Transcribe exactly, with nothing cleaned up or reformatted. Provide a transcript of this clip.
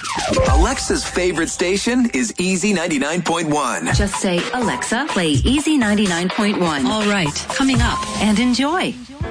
Alexa's favorite station is Easy ninety-nine point one. Just say, Alexa, play Easy ninety-nine point one. All right, coming up. And enjoy.